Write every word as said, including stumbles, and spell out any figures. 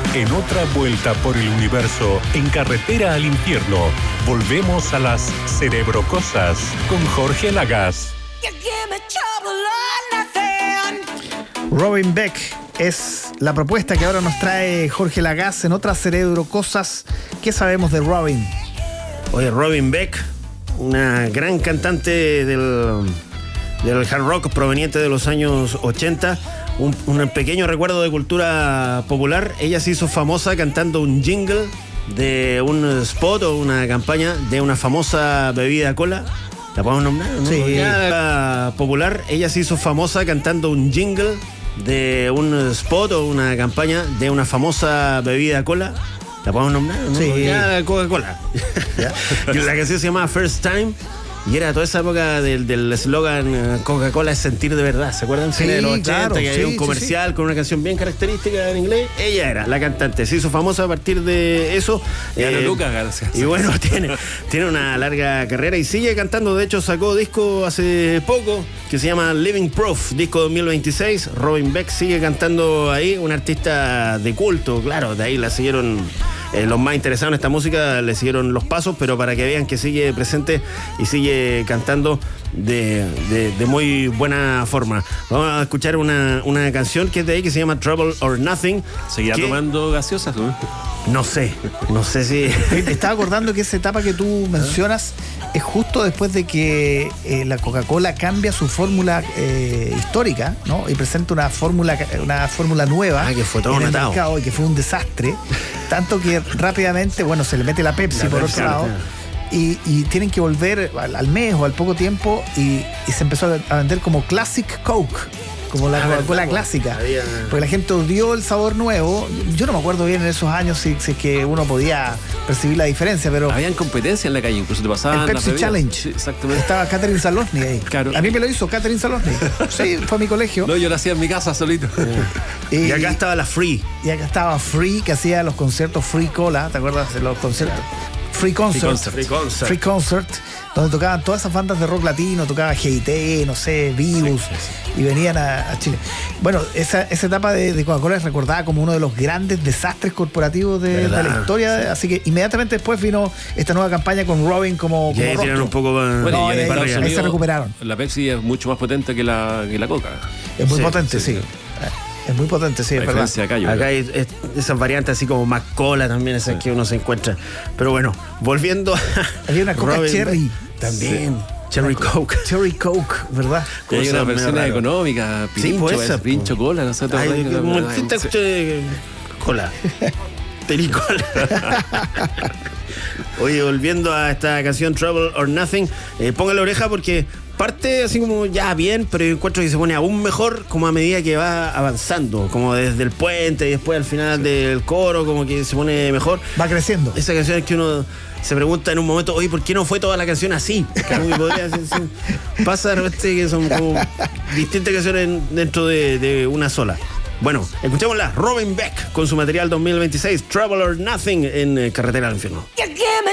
En otra vuelta por el universo, en carretera al infierno, volvemos a las cerebrocosas con Jorge Lagas. Robin Beck es la propuesta que ahora nos trae Jorge Lagas en otras cerebrocosas. ¿Qué sabemos de Robin? Oye, Robin Beck, una gran cantante del, del hard rock proveniente de los años ochenta. Un, un pequeño recuerdo de cultura popular. Ella se hizo famosa cantando un jingle de un spot o una campaña de una famosa bebida cola. ¿La podemos nombrar? ¿No? Sí. Ya, popular. Ella se hizo famosa cantando un jingle de un spot o una campaña de una famosa bebida cola. ¿La podemos nombrar? ¿No? Sí. Ya, Coca-Cola. La canción se llamaba First Time. Y era toda esa época del eslogan Coca-Cola es sentir de verdad. ¿Se acuerdan? Sí, de los ochenta, claro, que había sí, un comercial sí, sí. con una canción bien característica en inglés. Ella era la cantante. Se hizo famosa a partir de eso. Ya eh, no Lucas, gracias. Y bueno, tiene, tiene una larga carrera y sigue cantando. De hecho, sacó disco hace poco que se llama Living Proof, disco dos mil veintiséis. Robin Beck sigue cantando ahí, un artista de culto. Claro, de ahí la siguieron... Eh, los más interesados en esta música le siguieron los pasos, pero para que vean que sigue presente y sigue cantando de, de, de muy buena forma. Vamos a escuchar una, una canción que es de ahí, que se llama Trouble or Nothing. ¿Seguirá que, tomando gaseosas, no? No sé, no sé si... Me estaba acordando que esa etapa que tú mencionas es justo después de que eh, la Coca-Cola cambia su fórmula eh, histórica, ¿no? Y presenta una fórmula una fórmula nueva Ah, que fue todo en el un atado. mercado y que fue un desastre. Tanto que rápidamente, bueno, se le mete la Pepsi La por Pepsi, otro lado. Y, y tienen que volver al, al mes o al poco tiempo y, y se empezó a vender como Classic Coke, como la Ah, Coca-Cola verdad, clásica. había... Porque la gente odió el sabor nuevo. Yo no me acuerdo bien en esos años si, si es que uno podía percibir la diferencia, pero Habían competencia en la calle, incluso te pasaban el las Pepsi bebidas. Challenge. Sí, exactamente. estaba Catherine Salosny ahí. Claro. A mí me lo hizo Catherine Salosny. Sí, fue a mi colegio. No, yo lo hacía en mi casa solito. Y, Y acá estaba la Free. y acá estaba Free, que hacía los conciertos Free Cola, ¿te acuerdas de los conciertos? Free Concert. Free Concert. Free Concert. Free Concert, donde tocaban todas esas bandas de rock latino, tocaba G I T, no sé, Virus, y venían a, a Chile. Bueno, esa, esa etapa de, de Coca-Cola es recordada como uno de los grandes desastres corporativos de, de la historia, sí. Así que inmediatamente después vino esta nueva campaña con Robin como, Y como ahí rostro. tienen un poco más... Bueno, No, y en ahí- Estados ahí se Unidos, recuperaron. La Pepsi es mucho más potente que la, que la Coca. Es muy Sí, potente, sí. sí. Es muy potente, sí, La es verdad. diferencia acá, yo Acá creo. hay es- esas variantes así como más cola también, esas Sí. que uno se encuentra. Pero bueno, volviendo a... Había una Coca Robin Cherry. Beck, también. Cherry Coke. Cherry Coke, ¿verdad? Y hay Cosa una medio versión rara. económica, Sí, pirincho, pues esa, es pirincho cola, no sé. te Ay, acuerdas que como la- tinta sí. eh, cola. Pericola. Oye, volviendo a esta canción Trouble or Nothing, eh, ponga la oreja porque parte así como ya bien, pero yo encuentro que se pone aún mejor como a medida que va avanzando, como desde el puente y después al final sí. del coro, como que se pone mejor. Va creciendo. Esa canción es que uno se pregunta en un momento, oye, ¿por qué no fue toda la canción así? Como que podría ser, sí. Pasa de repente que son como distintas canciones dentro de, de una sola. Bueno, escuchémosla, Robin Beck con su material dos mil veintiséis, Trouble or Nothing, en eh, Carretera al Infierno.